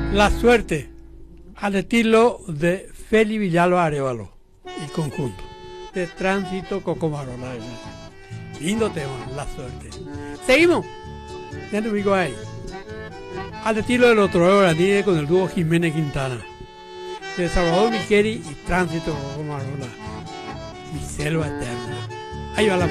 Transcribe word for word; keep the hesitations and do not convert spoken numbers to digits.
La suerte, al estilo de Feli Villalba Arevalo y conjunto, de Tránsito Cocomarola. Lindo tema, La suerte. Seguimos, ya te ubico ahí. Al estilo del otro Grandine con el dúo Jiménez Quintana, de Salvador Micheli y Tránsito Cocomarola. Mi selva eterna. Ahí va la